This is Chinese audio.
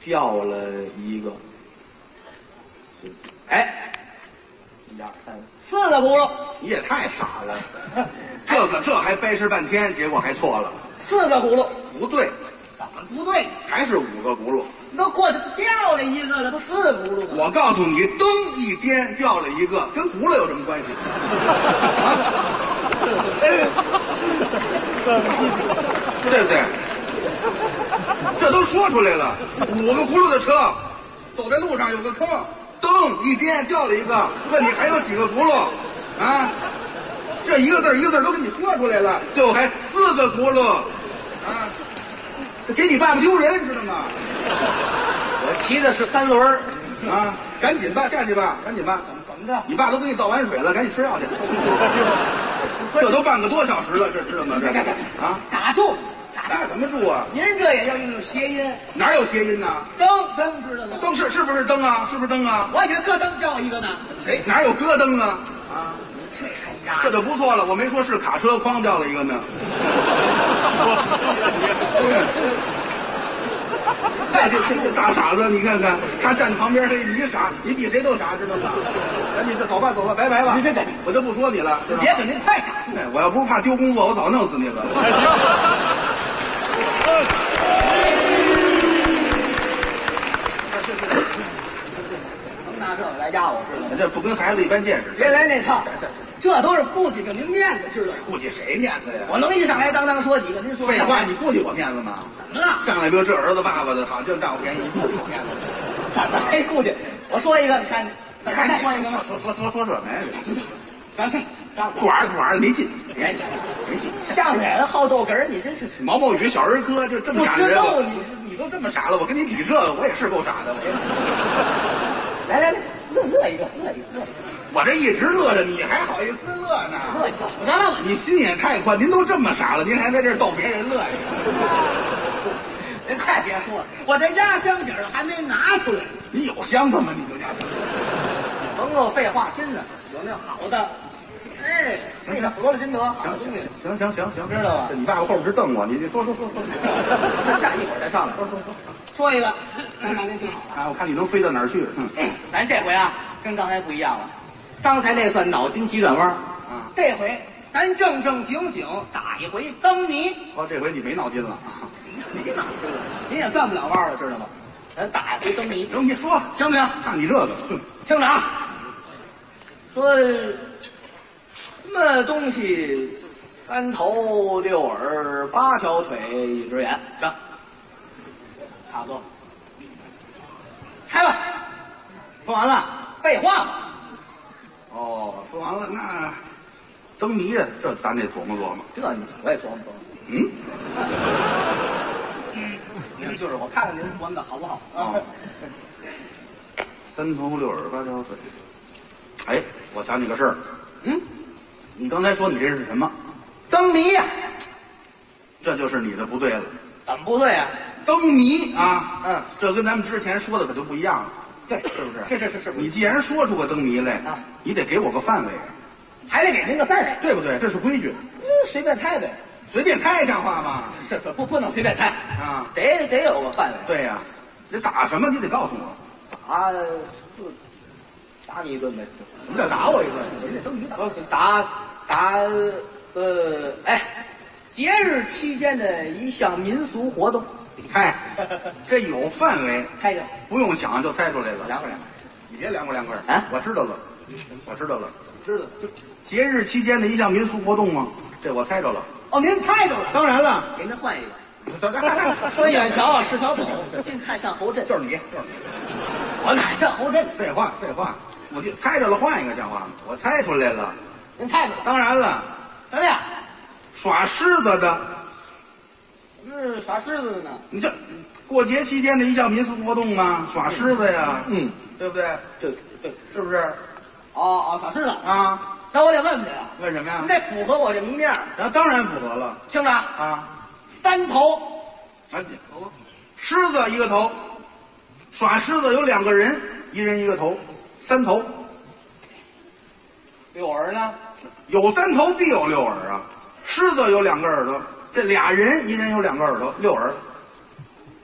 掉了一个。哎，1、2、3、4个轱辘。 你也太傻了，这还掰扯半天，结果还错了。 4个轱辘不对， 怎么不对？ 还是5个轱辘。 那过去掉了一个了，不4个轱辘吗？ 我告诉你，灯一颠掉了一个，跟轱辘有什么关系？对不对？这都说出来了，5个轱辘的车，走在路上有个坑，灯一颠掉了一个，问你还有几个轱辘？啊，这一个字一个字都给你说出来了，最后还4个轱辘，啊，这给你爸爸丢人，知道吗？ 我骑的是3轮啊，赶紧吧，下去吧，赶紧吧。 怎么着？ 你爸都给你倒完水了，赶紧吃药去。这都半个多小时了，这知道吗？这啊， 打住！ 打什么住啊？ 您这也要用谐音？ 哪有谐音呢？ 灯知道吗？ 灯是不是灯啊？是不是灯啊？ 我以为咯噔掉一个呢。 谁哪有咯噔啊？啊， 这才压这就不错了。我没说是卡车哐掉了一个呢。这大傻子，你看看，他站旁边，你傻，你比谁都傻，知道吗？赶紧走吧，走吧，拜拜吧。我就不说你了， 别说您太打住。 我要不是怕丢工作，我早弄死你了。 能拿这个来压我知道吗？ 这不跟孩子一般见识。 别来那套，这都是顾及着您面子，知道吗？ 顾及谁面子呀？ 我能一上来当说几个，您说废话，你顾及我面子吗？ 怎么了？ 上来比如这儿子爸爸的，好净占我便宜，你顾及我面子？ 怎么还顾忌？我说一个，你看，再说一个吗？ 说什么呀？ 上管儿没劲， 没劲。上哪个好逗哏儿？你真是毛毛雨小儿科，就这么傻的人， 不是你都这么傻了，我跟你比这个，我也是够傻的。 来，乐一个。 我这一直乐着，你还好意思乐呢？ 乐怎么着了？ 你心也太宽，您都这么傻了，您还在这儿逗别人乐呀？ 您快别说了，我这压箱底儿还没拿出来。 你有箱子吗？你就压箱底？ 甭跟我废话，真的有那好的。哎，那个得了真得， 行， 知道吧？ 这你爸爸后边是瞪我，你说。 下一会儿再上来。说一个，那您听好了啊，我看你能飞到哪儿去？ 咱这回啊，跟刚才不一样了。刚才那算脑筋急转弯啊， 这回咱正经打一回灯谜。 这回你没脑筋了啊？ 没脑筋了，您也转不了弯了，知道吗？咱打一回灯谜。 你说行不行？ 看你这个， 听着啊，说什么东西3头6耳8条腿1只眼，行，差不多。猜吧。说完了，废话嘛。 哦，说完了，那灯谜呀，这咱得琢磨琢磨。 这我也琢磨琢磨。就是我看看您琢磨的好不好啊 ？3头6耳8条腿。哎，我想起个事儿。你刚才说你这是什么？ 灯谜呀。 这就是你的不对了。 怎么不对啊？ 灯谜啊，这跟咱们之前说的可就不一样了。 对， 是不是？ 是。 你既然说出个灯谜来啊，你得给我个范围， 还得给您个范围， 对不对？这是规矩。 随便猜呗。 随便猜像话吗？ 是不能随便猜啊， 得有个范围。 对呀，你打什么你得告诉我。 打你一顿呗。 什么叫打我一顿？ 我这灯谜打节日期间的一项民俗活动。 嗨，这有范围， 猜着不用想就猜出来了。 两个你别两个啊！ 我知道了， 知道节日期间的一项民俗活动吗？这我猜着了。 哦，您猜着了？ 当然了， 给您换一个。说远瞧是条狗，近看像侯震。 就是你， 我哪像侯震？ 废话，我就猜着了，换一个像话吗？我猜出来了。 您猜着了？ 当然了。 什么呀？ 耍狮子的。 耍狮子的呢？ 你这过节期间的一项民俗活动吗？耍狮子呀，对不对？ 对， 是不是？ 耍狮子啊。 那我得问问啊， 问什么呀？ 你得符合我这谜面。 然后当然符合了。 听着啊 ，3头， 狮子一个头，耍狮子有2个人，一人一个头，3头。 6耳呢？ 有3头必有6耳啊！狮子有2个耳朵，这俩人一人有2个耳朵，6耳。